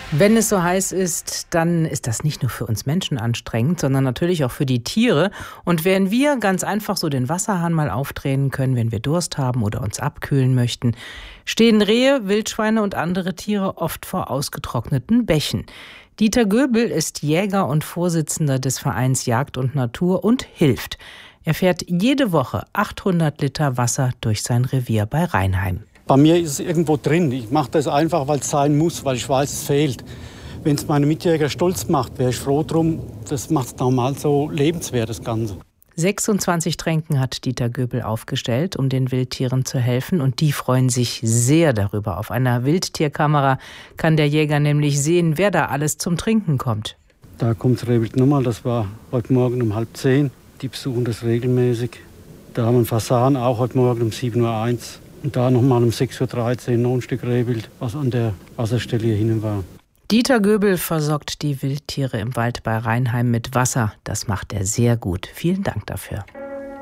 Wenn es so heiß ist, dann ist das nicht nur für uns Menschen anstrengend, sondern natürlich auch für die Tiere. Und wenn wir ganz einfach so den Wasserhahn mal aufdrehen können, wenn wir Durst haben oder uns abkühlen möchten, stehen Rehe, Wildschweine und andere Tiere oft vor ausgetrockneten Bächen. Dieter Göbel ist Jäger und Vorsitzender des Vereins Jagd und Natur und hilft. Er fährt jede Woche 800 Liter Wasser durch sein Revier bei Reinheim. Bei mir ist es irgendwo drin. Ich mache das einfach, weil es sein muss, weil ich weiß, es fehlt. Wenn es meine Mitjäger stolz macht, wäre ich froh drum. Das macht es normal so lebenswert, das Ganze. 26 Tränken hat Dieter Göbel aufgestellt, um den Wildtieren zu helfen. Und die freuen sich sehr darüber. Auf einer Wildtierkamera kann der Jäger nämlich sehen, wer da alles zum Trinken kommt. Da kommt das Rehwild nochmal. Das war heute Morgen um 9:30. Die besuchen das regelmäßig. Da haben wir einen Fasan, auch heute Morgen um 7:01 Uhr. Und da nochmal um 6:13 Uhr noch ein Stück Rehwild, was an der Wasserstelle hier hinten war. Dieter Göbel versorgt die Wildtiere im Wald bei Reinheim mit Wasser. Das macht er sehr gut. Vielen Dank dafür.